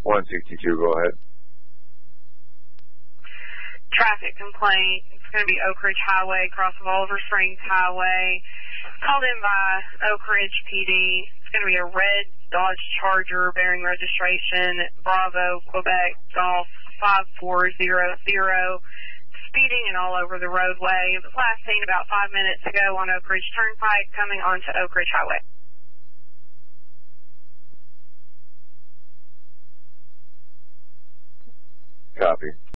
162, go ahead. Traffic complaint. It's going to be Oak Ridge Highway, cross of Oliver Springs Highway. Called in by Oak Ridge PD. It's going to be a red Dodge Charger bearing registration Bravo, Quebec, Golf 5400. Speeding and all over the roadway. It was last seen about 5 minutes ago on Oak Ridge Turnpike coming onto Oak Ridge Highway. Copy.